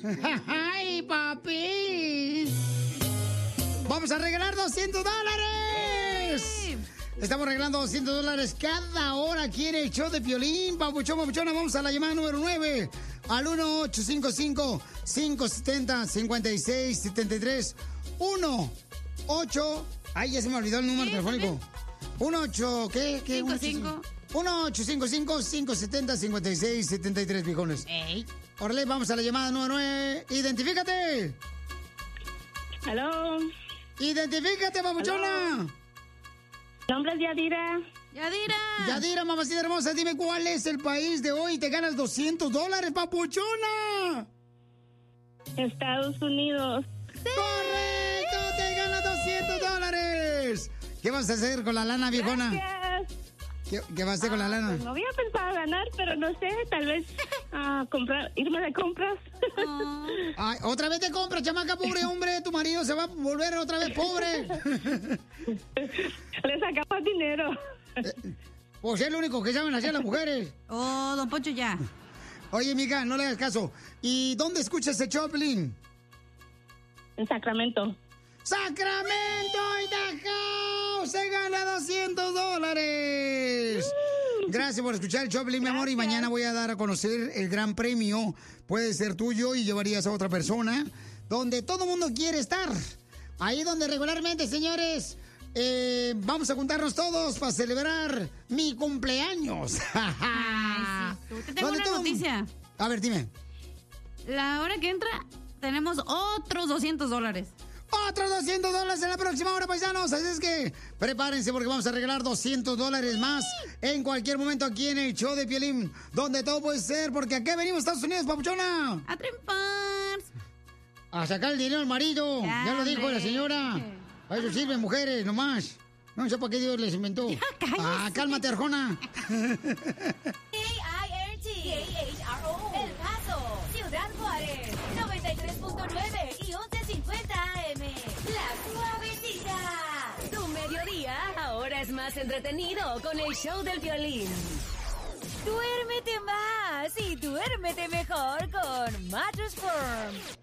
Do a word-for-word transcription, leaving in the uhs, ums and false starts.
¡Ay, papi! ¡Vamos a regalar doscientos dólares! Sí. Estamos regalando doscientos dólares cada hora aquí en el show de Piolín. Papuchón, papuchona, vamos a la llamada número nueve. Al uno ocho cinco cinco, cinco siete cero, cinco seis siete tres. uno ocho... Ay, ya se me olvidó el número ¿Sí, telefónico. uno ocho... ¿Qué? ¿Qué? cinco cinco. uno ocho cinco cinco, cinco siete cero, cinco seis siete tres, viejones. Ey. Órale, vamos a la llamada número nueve. ¡Identifícate! Hello. ¡Identifícate, papuchona! Mi nombre es Yadira. Yadira. Yadira, mamacita hermosa, dime cuál es el país de hoy. Te ganas doscientos dólares, papuchona. Estados Unidos. ¡Sí! ¡Correcto! ¡Te ganas doscientos dólares! ¿Qué vas a hacer con la lana, viejona? Gracias. ¿Qué, qué vas a hacer con ah, la lana? Pues no había pensado ganar, pero no sé, tal vez uh, comprar, irme de compras. Oh. Ay, otra vez de compras, chamaca, pobre hombre, tu marido se va a volver otra vez pobre. Le sacamos dinero. Eh, pues es lo único que saben hacer las mujeres. Oh, don Poncho, ya. Oye, mija, no le hagas caso. ¿Y dónde escuchas ese Choplin? En Sacramento. ¡Sacramento, Idaho! ¡Se gana doscientos dólares! Gracias por escuchar el Choplin, mi amor. Y mañana voy a dar a conocer el gran premio. Puede ser tuyo y llevarías a otra persona. Donde todo el mundo quiere estar. Ahí donde regularmente, señores, eh, vamos a juntarnos todos para celebrar mi cumpleaños. Ay, sí. Te tengo una noticia. A ver, dime. La hora que entra, tenemos otros doscientos dólares. Otros doscientos dólares en la próxima hora, paisanos. Así es que prepárense porque vamos a regalar doscientos dólares más en cualquier momento aquí en el show de Piolín, donde todo puede ser, porque aquí venimos a Estados Unidos, papuchona. A triunfar. A sacar el dinero al marido. Ya, ya lo dijo la señora. Para eso sirven mujeres, nomás. No sé para qué Dios les inventó. Ya, ah, cálmate, Arjona. K I R T, K H R O, El Paso, Ciudad Juárez, noventa y tres punto nueve y once cincuenta A M. La Suavecita. Tu mediodía ahora es más entretenido con el show del Piolín. Duérmete más y duérmete mejor con Mattress Firm.